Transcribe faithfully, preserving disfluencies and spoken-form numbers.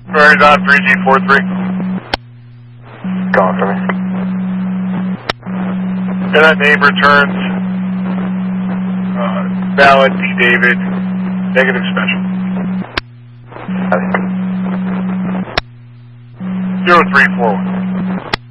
Very on three G four three. Gone for me. And that name returns uh, valid D. David, negative special. Okay. zero three four one.